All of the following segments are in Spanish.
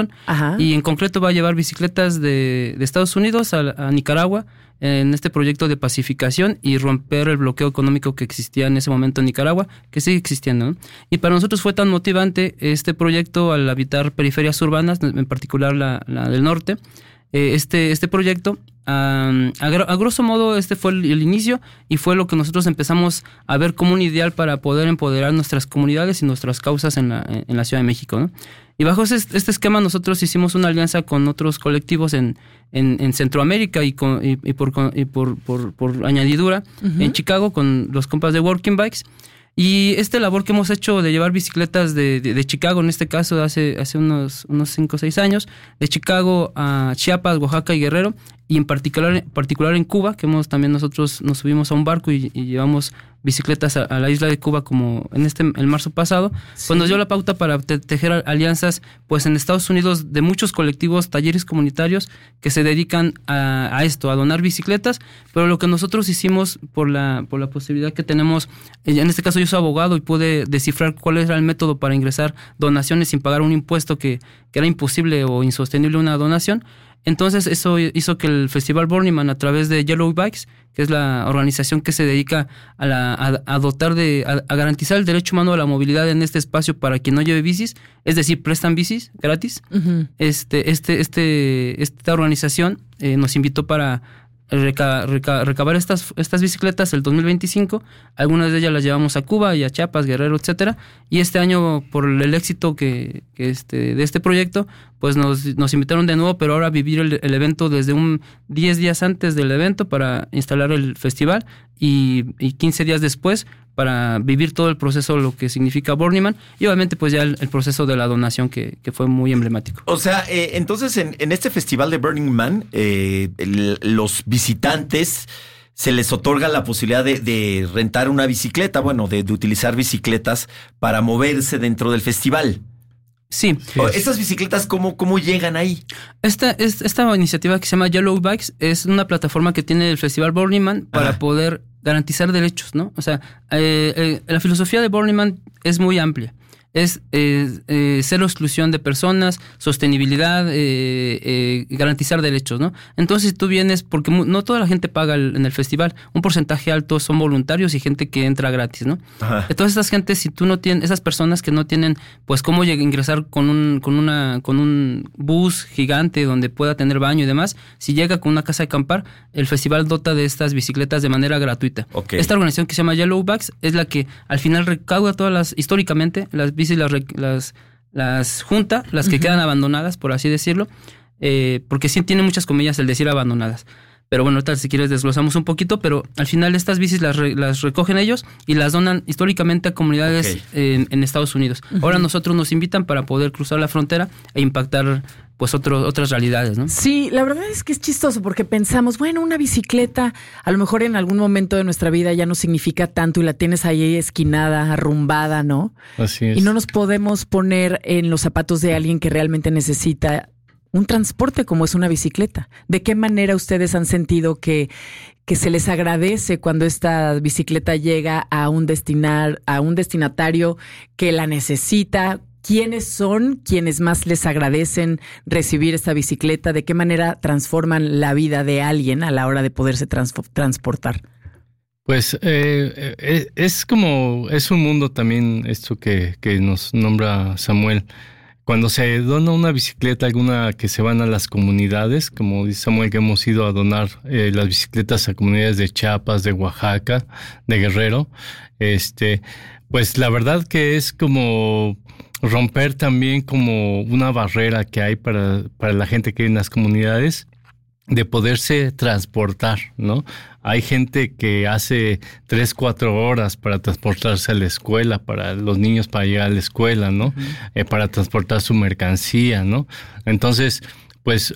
Ajá. Y en concreto va a llevar bicicletas de Estados Unidos a Nicaragua en este proyecto de pacificación y romper el bloqueo económico que existía en ese momento en Nicaragua, que sigue existiendo, ¿no? Y para nosotros fue tan motivante este proyecto al habitar periferias urbanas, en particular la del norte. Este proyecto, a grosso modo, este fue el inicio y fue lo que nosotros empezamos a ver como un ideal para poder empoderar nuestras comunidades y nuestras causas en la Ciudad de México, ¿no? Y bajo este esquema nosotros hicimos una alianza con otros colectivos en Centroamérica y por añadidura en Chicago con los compas de Working Bikes. Y labor que hemos hecho de llevar bicicletas de Chicago, en este caso hace unos 5 o 6 años, de Chicago a Chiapas, Oaxaca y Guerrero, y en particular en Cuba, que también nosotros nos subimos a un barco y llevamos bicicletas a la isla de Cuba como el marzo pasado, sí. Pues nos dio la pauta para tejer alianzas pues en Estados Unidos de muchos colectivos, talleres comunitarios que se dedican a esto, a donar bicicletas, pero lo que nosotros hicimos por la posibilidad que tenemos, en este caso yo soy abogado y pude descifrar cuál era el método para ingresar donaciones sin pagar un impuesto que era imposible o insostenible una donación. Entonces eso hizo que el Festival Burning Man, a través de Yellow Bikes, que es la organización que se dedica a garantizar el derecho humano a la movilidad en este espacio para quien no lleve bicis, es decir, prestan bicis gratis. Uh-huh. Esta organización nos invitó para recabar estas bicicletas el 2025. Algunas de ellas las llevamos a Cuba y a Chiapas, Guerrero, etcétera. Y este año, por el éxito de este proyecto, pues nos invitaron de nuevo, pero ahora a vivir el evento desde 10 días antes del evento para instalar el festival y 15 días después para vivir todo el proceso, lo que significa Burning Man, y obviamente pues ya el proceso de la donación que fue muy emblemático. O sea, entonces en este festival de Burning Man, los visitantes se les otorga la posibilidad de rentar una bicicleta, de utilizar bicicletas para moverse dentro del festival. Sí. ¿Estas bicicletas cómo llegan ahí? Esta iniciativa que se llama Yellow Bikes es una plataforma que tiene el Festival Burning Man para poder garantizar derechos, ¿no? O sea, la filosofía de Burning Man es muy amplia. Es cero exclusión de personas, sostenibilidad, garantizar derechos, ¿no? Entonces tú vienes, porque no toda la gente paga en el festival, un porcentaje alto son voluntarios y gente que entra gratis, ¿no? Ajá. Entonces estas gentes, si tú no tienes, esas personas que no tienen, pues cómo ingresar con un bus gigante donde pueda tener baño y demás, si llega con una casa de acampar, el festival dota de estas bicicletas de manera gratuita. Okay. Esta organización que se llama Yellow Bikes es la que al final recauda históricamente, las bicis las junta, las que quedan abandonadas, por así decirlo, porque sí tiene muchas comillas el decir abandonadas. Pero bueno, ahorita si quieres desglosamos un poquito, pero al final estas bicis las recogen ellos y las donan históricamente a comunidades en Estados Unidos. Uh-huh. Ahora nosotros nos invitan para poder cruzar la frontera e impactar pues otras realidades, ¿no? Sí, la verdad es que es chistoso porque pensamos, una bicicleta a lo mejor en algún momento de nuestra vida ya no significa tanto y la tienes ahí esquinada, arrumbada, ¿no? Así es. Y no nos podemos poner en los zapatos de alguien que realmente necesita un transporte como es una bicicleta. ¿De qué manera ustedes han sentido que se les agradece cuando esta bicicleta llega a un destinatario que la necesita? ¿Quiénes son quienes más les agradecen recibir esta bicicleta? ¿De qué manera transforman la vida de alguien a la hora de poderse transportar? Pues es un mundo también esto que nos nombra Samuel. Cuando se dona una bicicleta, alguna que se van a las comunidades, como dice Samuel, que hemos ido a donar las bicicletas a comunidades de Chiapas, de Oaxaca, de Guerrero, pues la verdad que es como romper también como una barrera que hay para la gente que vive en las comunidades de poderse transportar, ¿no? Hay gente que hace 3-4 horas para transportarse a la escuela, para los niños para llegar a la escuela, ¿no? Uh-huh. Para transportar su mercancía, ¿no? Entonces, pues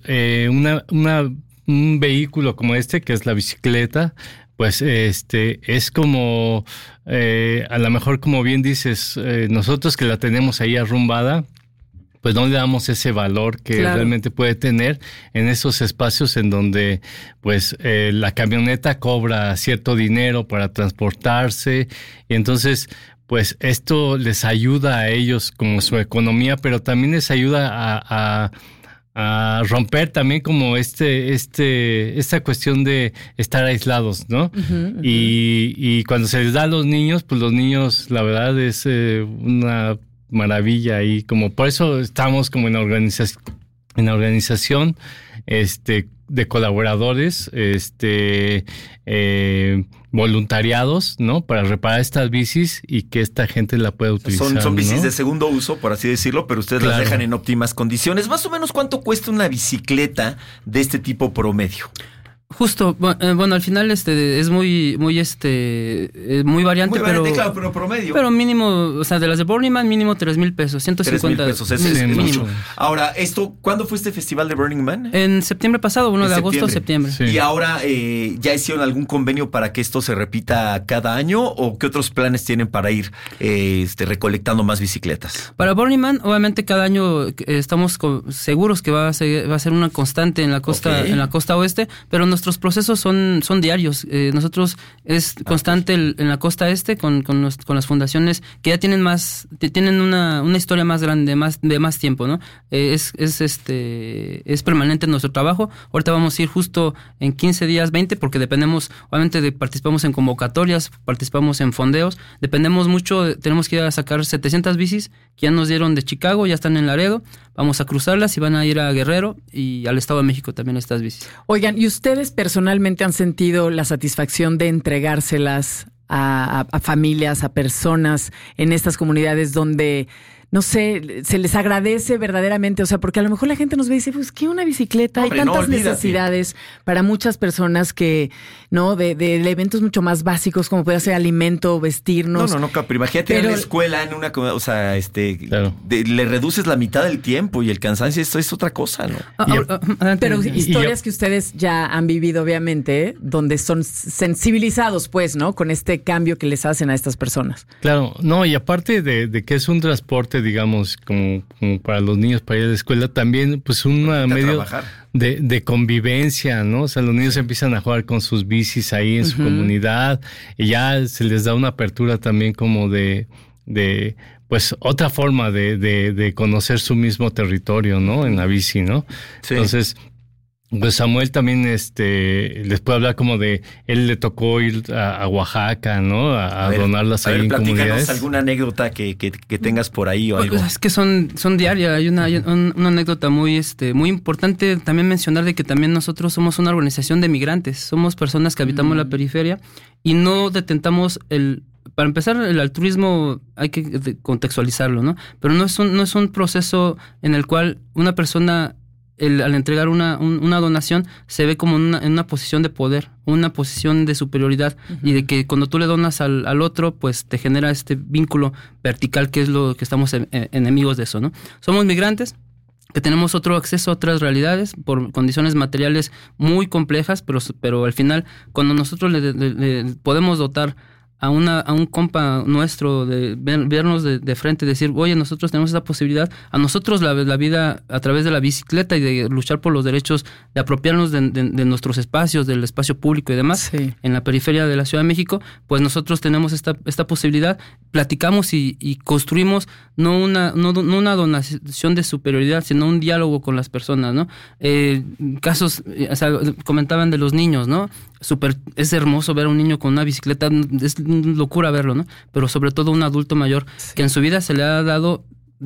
un vehículo como que es la bicicleta, pues es como a lo mejor, como bien dices, nosotros que la tenemos ahí arrumbada, pues no le damos ese valor que realmente puede tener en esos espacios en donde pues la camioneta cobra cierto dinero para transportarse, y entonces pues esto les ayuda a ellos como su economía, pero también les ayuda a romper también como esta cuestión de estar aislados, ¿no? Y cuando se les da a los niños, pues los niños, la verdad es una maravilla, y como por eso estamos como en la organización de colaboradores, voluntariados, ¿no? Para reparar estas bicis y que esta gente la pueda utilizar. Son bicis, ¿no?, de de segundo uso, por así decirlo, pero ustedes las dejan en óptimas condiciones. Más o menos, ¿cuánto cuesta una bicicleta de este tipo promedio? Justo, bueno, al final es muy variante, muy variante, claro, pero promedio. Pero mínimo, o sea, de las de Burning Man, mínimo 3,000 pesos, 150 pesos, es mínimo. Ahora, ¿cuándo fue este festival de Burning Man? En septiembre pasado, 1 de agosto, septiembre. Sí. Y ahora, ¿ya hicieron algún convenio para que esto se repita cada año? ¿O qué otros planes tienen para ir recolectando más bicicletas? Para Burning Man, obviamente cada año estamos seguros que va a ser una constante en la costa oeste, pero nuestros procesos son diarios. Nosotros es constante en la costa este con las fundaciones que ya tienen una historia más grande, de más tiempo, ¿no? Es permanente nuestro trabajo. Ahorita vamos a ir justo en 15 días, 20, porque dependemos, obviamente, participamos en convocatorias, participamos en fondeos, dependemos mucho, tenemos que ir a sacar 700 bicis que ya nos dieron de Chicago, ya están en Laredo, vamos a cruzarlas y van a ir a Guerrero y al Estado de México también estas bicis. Oigan, ¿y ustedes personalmente han sentido la satisfacción de entregárselas a familias, a personas en estas comunidades donde, no sé, se les agradece verdaderamente? O sea, porque a lo mejor la gente nos ve y dice, pues, ¿qué una bicicleta? Hombre, hay tantas necesidades para muchas personas que, ¿no? De eventos mucho más básicos, como puede ser alimento, vestirnos. No, pero imagínate en la escuela, en una, o sea, claro, le reduces la mitad del tiempo y el cansancio, esto es otra cosa, ¿no? Pero historias que ustedes ya han vivido, obviamente, donde son sensibilizados, pues, ¿no? Con este cambio que les hacen a estas personas. Claro, no, y aparte de que es un transporte, digamos, como para los niños para ir a la escuela, también pues un medio de convivencia, ¿no? O sea, los niños empiezan a jugar con sus bicis ahí en su comunidad y ya se les da una apertura también como de pues otra forma de conocer su mismo territorio, ¿no? En la bici, ¿no? Sí. Entonces, pues Samuel también les puede hablar como de él le tocó ir a Oaxaca, ¿no? A donarlas ahí en comunidades. Alguna anécdota que tengas por ahí o algo. Es que son diarias. Hay una anécdota muy importante también mencionar, de que también nosotros somos una organización de migrantes. Somos personas que habitamos la periferia y no detentamos para empezar, el altruismo hay que contextualizarlo, ¿no? Pero no es un proceso en el cual una persona, al entregar una donación, se ve como en una posición de poder, una posición de superioridad, y de que cuando tú le donas al otro, pues te genera este vínculo vertical, que es lo que estamos enemigos de eso, ¿no? Somos migrantes que tenemos otro acceso a otras realidades por condiciones materiales muy complejas, pero al final, cuando nosotros le podemos dotar a un compa nuestro, de vernos de frente y decir, oye, nosotros tenemos esa posibilidad, a nosotros la vida a través de la bicicleta y de luchar por los derechos, de apropiarnos de nuestros espacios, del espacio público y demás, sí, en la periferia de la Ciudad de México, pues nosotros tenemos esta posibilidad, platicamos y construimos no una donación de superioridad, sino un diálogo con las personas, ¿no? Casos, o sea, comentaban de los niños, ¿no? Es hermoso ver a un niño con una bicicleta, es locura verlo, ¿no? Pero sobre todo un adulto mayor, sí, que en su vida se le ha dado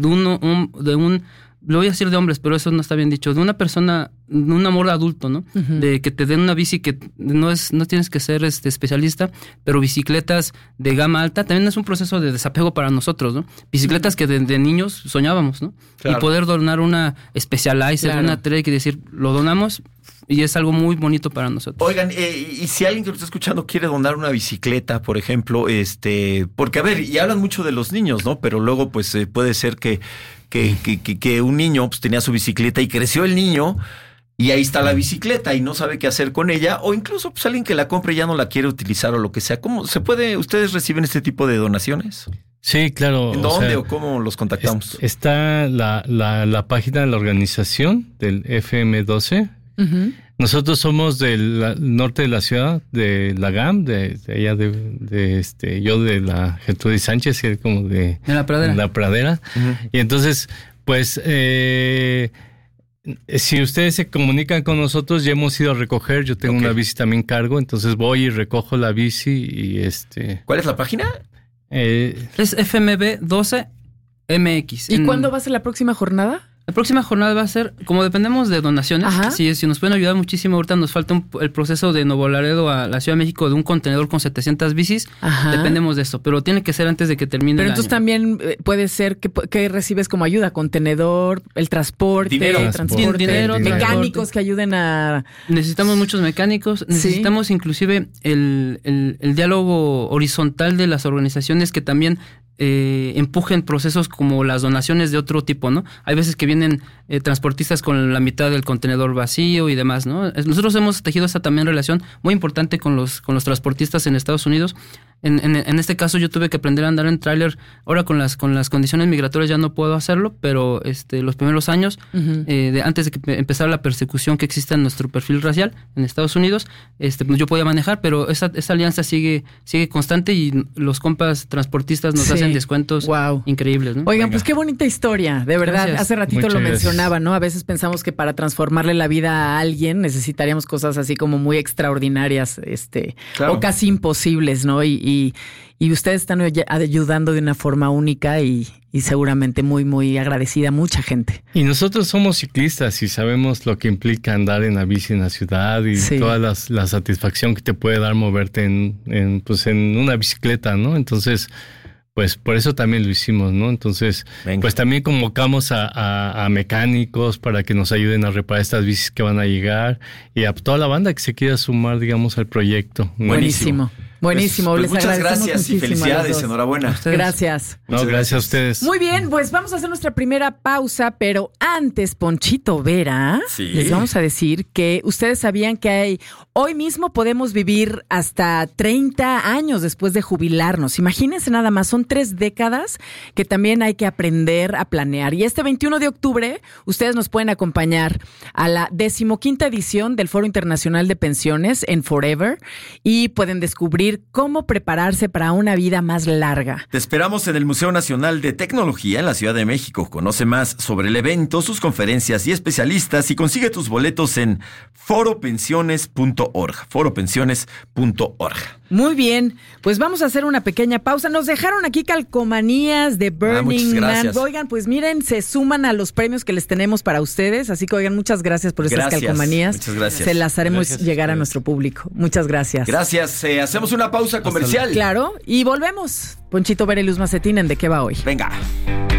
lo voy a decir de hombres, pero eso no está bien dicho, de una persona, un amor adulto, ¿no? Uh-huh. De que te den una bici, que no tienes que ser especialista, pero bicicletas de gama alta también es un proceso de desapego para nosotros, ¿no? Bicicletas que de niños soñábamos, ¿no? Claro. Y poder donar una Specialized, claro, una Trek, y decir, lo donamos, y es algo muy bonito para nosotros. Oigan, y si alguien que lo está escuchando quiere donar una bicicleta, por ejemplo, porque a ver, y hablan mucho de los niños, ¿no? Pero luego pues puede ser que un niño pues tenía su bicicleta y creció el niño y ahí está la bicicleta y no sabe qué hacer con ella, o incluso pues alguien que la compre y ya no la quiere utilizar o lo que sea. ¿Cómo se puede? ¿Ustedes reciben este tipo de donaciones? Sí, claro. ¿En dónde o cómo los contactamos? Está la página de la organización del FM12. Uh-huh. Nosotros somos del norte de la ciudad, de la GAM, de allá yo de la Gertrudis Sánchez, y él como de La Pradera. La Pradera. Uh-huh. Y entonces, pues, si ustedes se comunican con nosotros, ya hemos ido a recoger. Yo tengo una bici también cargo, entonces voy y recojo la bici y ¿Cuál es la página? Es FMB 12 MX. ¿Y cuándo va a ser la próxima jornada? La próxima jornada va a ser, como dependemos de donaciones, si nos pueden ayudar muchísimo. Ahorita nos falta el proceso de Nuevo Laredo a la Ciudad de México de un contenedor con 700 bicis. Ajá. Dependemos de eso, pero tiene que ser antes de que termine el año. Pero entonces también puede ser que recibes como ayuda, contenedor, el transporte, dinero, mecánicos que ayuden a... Necesitamos muchos mecánicos, necesitamos inclusive el diálogo horizontal de las organizaciones que también empujen procesos como las donaciones de otro tipo, ¿no? Hay veces que vienen transportistas con la mitad del contenedor vacío y demás, ¿no? Nosotros hemos tejido esta también relación muy importante con los transportistas en Estados Unidos. En este caso yo tuve que aprender a andar en tráiler. Ahora con las condiciones migratorias ya no puedo hacerlo, pero los primeros años, antes de que empezara la persecución que existe en nuestro perfil racial en Estados Unidos, pues yo podía manejar, pero esa alianza sigue constante y los compas transportistas nos hacen descuentos increíbles, ¿no? Oigan, pues qué bonita historia, de verdad. Gracias. Hace ratito lo mencionaba, ¿no? A veces pensamos que para transformarle la vida a alguien necesitaríamos cosas así como muy extraordinarias, o casi imposibles, ¿no? Y ustedes están ayudando de una forma única y seguramente muy, muy agradecida a mucha gente. Y nosotros somos ciclistas y sabemos lo que implica andar en la bici en la ciudad y toda la satisfacción que te puede dar moverte en una bicicleta, ¿no? Entonces, pues por eso también lo hicimos, ¿no? Entonces, pues también convocamos a mecánicos para que nos ayuden a reparar estas bicis que van a llegar y a toda la banda que se quiera sumar, digamos, al proyecto. Buenísimo. Buenísimo, pues muchas gracias y felicidades, enhorabuena. Gracias. Gracias a ustedes. Muy bien, pues vamos a hacer nuestra primera pausa, pero antes, Ponchito Vera, les vamos a decir que ustedes sabían que hoy mismo podemos vivir hasta 30 años después de jubilarnos. Imagínense nada más, son 3 décadas que también hay que aprender a planear. Y este 21 de octubre, ustedes nos pueden acompañar a la 15ª edición del Foro Internacional de Pensiones en Forever y pueden descubrir cómo prepararse para una vida más larga. Te esperamos en el Museo Nacional de Tecnología en la Ciudad de México. Conoce más sobre el evento, sus conferencias y especialistas y consigue tus boletos en foropensiones.org. foropensiones.org. Muy bien, pues vamos a hacer una pequeña pausa. Nos dejaron aquí calcomanías de Burning Man. Oigan, pues miren, se suman a los premios que les tenemos para ustedes. Así que, oigan, muchas gracias por estas calcomanías. Muchas gracias. Se las haremos llegar a nuestro público. Muchas gracias. Gracias. Hacemos una pausa comercial. Claro, y volvemos. Ponchito Vera y Luz Macetín, ¿en De qué va hoy? Venga.